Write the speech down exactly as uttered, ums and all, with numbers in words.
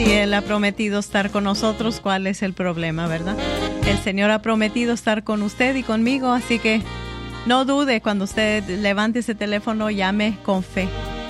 Si Él ha prometido estar con nosotros, ¿cuál es el problema, verdad? El Señor ha prometido estar con usted y conmigo, así que no dude cuando usted levante ese teléfono, llame con fe.